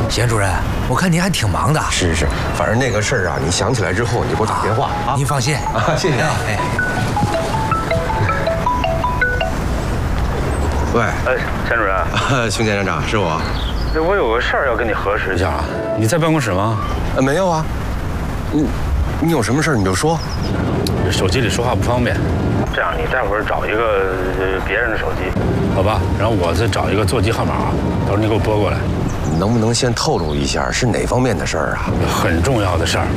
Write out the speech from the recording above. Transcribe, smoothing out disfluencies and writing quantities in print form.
贤主任，我看您还挺忙的。 是，反正那个事儿啊，你想起来之后你就给我打电话啊。 您放心啊，谢谢啊。 哎， 喂， 钱主任， 熊检站长是我。 我有个事儿要跟你核实一下啊。你在办公室吗？ 没有啊。你有什么事儿你就说。 手机里说话不方便。这样，你待会儿找一个别人的手机，好吧？然后我再找一个座机号码，到时候你给我拨过来。 能不能先透露一下是哪方面的事儿啊？ 很重要的事儿。